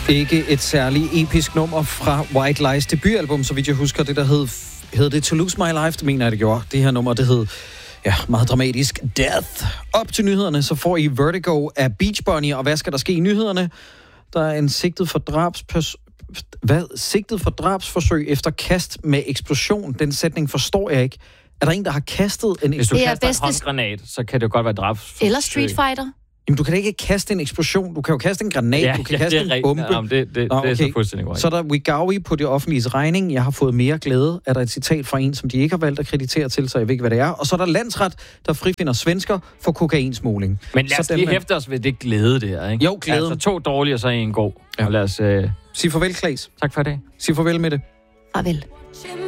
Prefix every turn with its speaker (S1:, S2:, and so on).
S1: Ikke et særligt episk nummer fra White Lies debutalbum, så vidt jeg husker. Det, der hed det To Lose My Life, det mener jeg, det gjorde. Det her nummer, det hed, ja, meget dramatisk, Death. Op til nyhederne, så får I Vertigo af Beach Bunny, og hvad skal der ske i nyhederne? Der er en sigtet for drabsforsøg efter kast med eksplosion. Den sætning forstår jeg ikke. Er der en, der har kastet en eksplosion?
S2: Hvis du kaster en håndgranat, så kan det jo godt være drabsforsøg.
S3: Eller Street Fighter.
S1: Jamen, du kan da ikke kaste en eksplosion. Du kan jo kaste en granat, du kan kaste en bombe.
S2: Det er så fuldstændig korrekt.
S1: Så er der Wegowie på det offentliges regning. Jeg har fået mere glæde. Er der et citat fra en, som de ikke har valgt at kreditere til, så jeg ved ikke, hvad det er. Og så er der landsret, der frifinder svensker for kokainsmugling.
S2: Men lad os lige hæfte os ved det glæde der, ikke?
S1: Jo, glæde.
S2: Altså 2 dårlige, og så en god.
S1: Ja.
S2: Og lad os...
S1: Sig farvel, Claes.
S2: Tak for i dag.
S1: Sig farvel med det.
S3: Farvel.